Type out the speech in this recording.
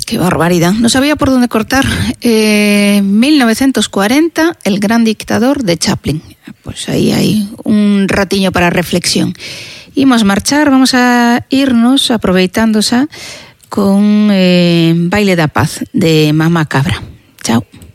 Qué barbaridad. No sabía por dónde cortar. 1940, El gran dictador de Chaplin. Pues ahí hay un ratiño para reflexión. Imos marchar, vamos a irnos aproveitándose con Baile da Paz de Mamá Cabra. Chao.